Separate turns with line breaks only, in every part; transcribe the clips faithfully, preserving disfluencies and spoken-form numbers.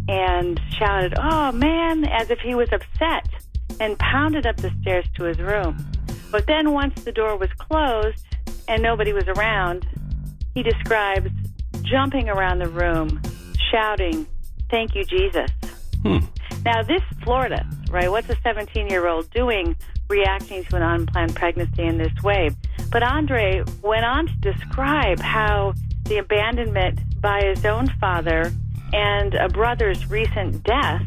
and shouted, "Oh, man," as if he was upset, and pounded up the stairs to his room. But then once the door was closed and nobody was around, he describes jumping around the room, shouting, "Thank you, Jesus."
Hmm.
Now, this floored us, right? What's a seventeen-year-old doing reacting to an unplanned pregnancy in this way? But Andre went on to describe how the abandonment by his own father and a brother's recent death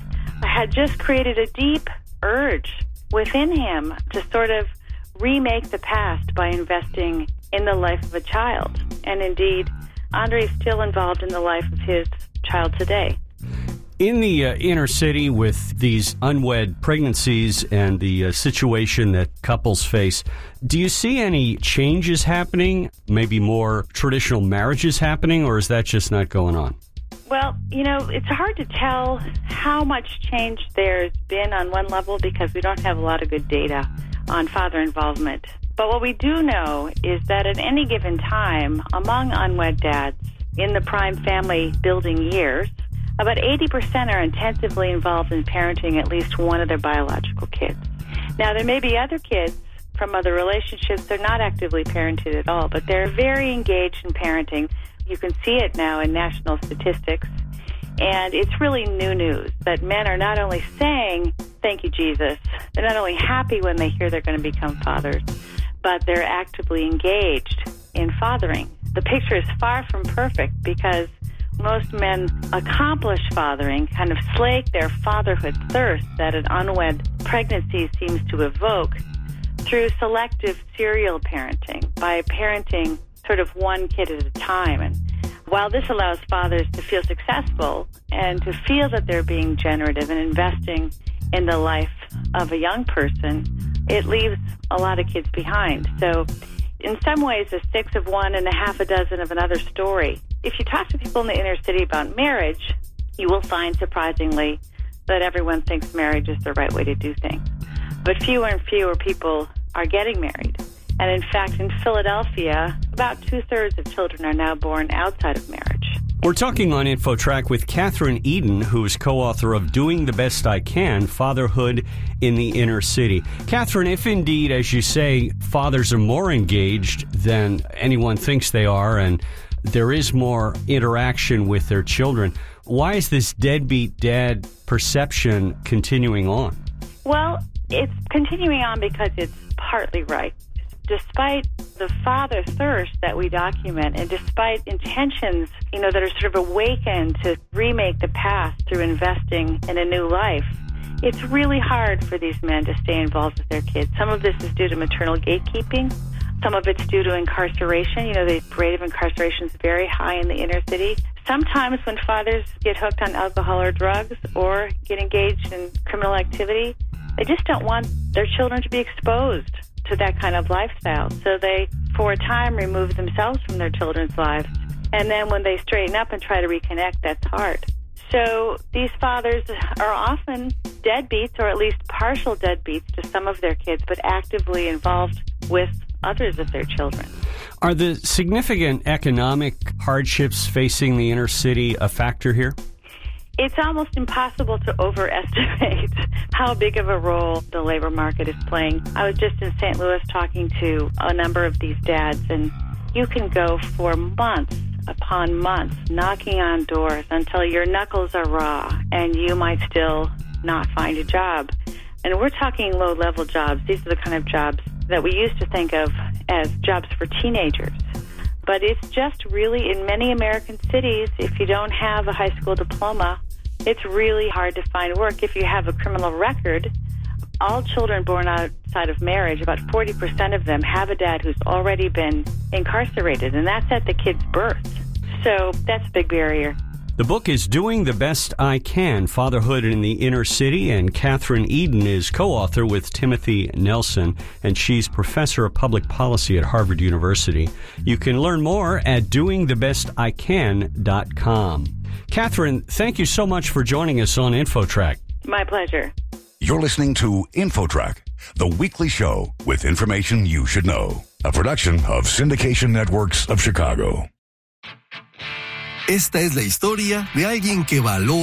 had just created a deep urge within him to sort of remake the past by investing in the life of a child. And indeed, Andre is still involved in the life of his child today.
In the uh, inner city with these unwed pregnancies and the uh, situation that couples face, do you see any changes happening, maybe more traditional marriages happening, or is that just not going on?
Well, you know, it's hard to tell how much change there's been on one level because we don't have a lot of good data on father involvement. But what we do know is that at any given time, among unwed dads in the prime family building years, about eighty percent are intensively involved in parenting at least one of their biological kids. Now, there may be other kids from other relationships they're not actively parented at all, but they're very engaged in parenting. You can see it now in national statistics, and it's really new news that men are not only saying, "Thank you, Jesus," they're not only happy when they hear they're going to become fathers, but they're actively engaged in fathering. The picture is far from perfect because most men accomplish fathering, kind of slake their fatherhood thirst that an unwed pregnancy seems to evoke through selective serial parenting, by parenting sort of one kid at a time. And while this allows fathers to feel successful and to feel that they're being generative and investing in the life of a young person, it leaves a lot of kids behind. So in some ways, a six of one and a half a dozen of another story. If you talk to people in the inner city about marriage, you will find, surprisingly, that everyone thinks marriage is the right way to do things. But fewer and fewer people are getting married. And in fact, in Philadelphia, about two-thirds of children are now born outside of marriage.
We're talking on InfoTrack with Catherine Eden, who is co-author of Doing the Best I Can, Fatherhood in the Inner City. Catherine, if indeed, as you say, fathers are more engaged than anyone thinks they are, and there is more interaction with their children, why is this deadbeat dad perception continuing on?
Well, it's continuing on because it's partly right. Despite the father thirst that we document, and despite intentions, you know, that are sort of awakened to remake the past through investing in a new life, it's really hard for these men to stay involved with their kids. Some of this is due to maternal gatekeeping. Some of it's due to incarceration. You know, the rate of incarceration is very high in the inner city. Sometimes when fathers get hooked on alcohol or drugs or get engaged in criminal activity, they just don't want their children to be exposed to that kind of lifestyle. So they, for a time, remove themselves from their children's lives. And then when they straighten up and try to reconnect, that's hard. So these fathers are often deadbeats, or at least partial deadbeats to some of their kids, but actively involved with others of their children.
Are the significant economic hardships facing the inner city a factor here?
It's almost impossible to overestimate how big of a role the labor market is playing. I was just in Saint Louis talking to a number of these dads, and you can go for months upon months knocking on doors until your knuckles are raw and you might still not find a job. And we're talking low-level jobs. These are the kind of jobs that we used to think of as jobs for teenagers. But it's just really, in many American cities, if you don't have a high school diploma, it's really hard to find work. If you have a criminal record, all children born outside of marriage, about forty percent of them have a dad who's already been incarcerated, and that's at the kid's birth. So that's a big barrier.
The book is Doing the Best I Can, Fatherhood in the Inner City, and Catherine Eden is co-author with Timothy Nelson, and she's professor of public policy at Harvard University. You can learn more at doing the best I can dot com. Catherine, thank you so much for joining us on InfoTrack.
My pleasure.
You're listening to InfoTrack, the weekly show with information you should know. A production of Syndication Networks of Chicago.
Esta es la historia de alguien que valora